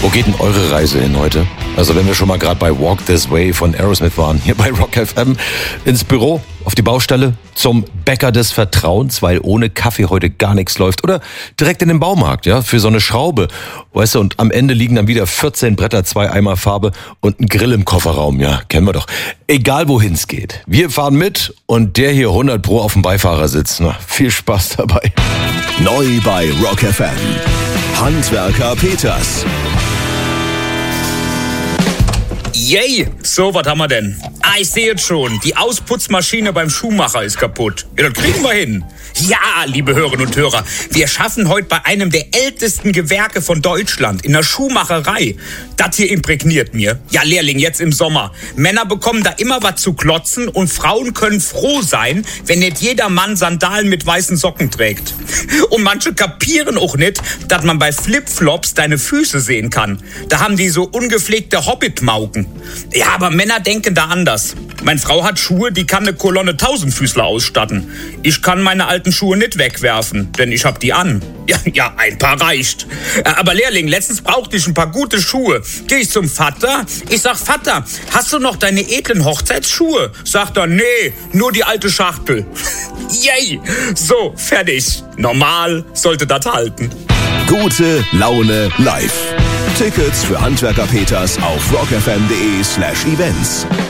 Wo geht denn eure Reise hin heute? Also wenn wir schon mal gerade bei Walk This Way von Aerosmith waren, hier bei Rock FM, ins Büro, auf die Baustelle, zum Bäcker des Vertrauens, weil ohne Kaffee heute gar nichts läuft. Oder direkt in den Baumarkt, ja, für so eine Schraube. Weißt du, und am Ende liegen dann wieder 14 Bretter, 2 Eimer Farbe und ein Grill im Kofferraum. Ja, kennen wir doch. Egal wohin es geht. Wir fahren mit und der hier 100 Pro auf dem Beifahrersitz. Na, viel Spaß dabei. Neu bei Rock FM. Handwerker Peters. Yay! So, was haben wir denn? Ich sehe es schon. Die Ausputzmaschine beim Schuhmacher ist kaputt. Ja, das kriegen wir hin. Ja, liebe Hörerinnen und Hörer, wir schaffen heute bei einem der ältesten Gewerke von Deutschland, in der Schuhmacherei. Das hier imprägniert mir. Ja, Lehrling, jetzt im Sommer. Männer bekommen da immer was zu klotzen und Frauen können froh sein, wenn nicht jeder Mann Sandalen mit weißen Socken trägt. Und manche kapieren auch nicht, dass man bei Flipflops deine Füße sehen kann. Da haben die so ungepflegte Hobbit-Mauken. Ja, aber Männer denken da anders. Meine Frau hat Schuhe, die kann eine Kolonne Tausendfüßler ausstatten. Ich kann meine alten Schuhe nicht wegwerfen, denn ich hab die an. Ja, ein paar reicht. Aber Lehrling, letztens brauchte ich ein paar gute Schuhe. Geh ich zum Vater, ich sag, Vater, hast du noch deine edlen Hochzeitsschuhe? Sagt er, nee, nur die alte Schachtel. Yay! So, fertig. Normal sollte das halten. Gute Laune live. Tickets für Handwerker Peters auf rockfm.de/events.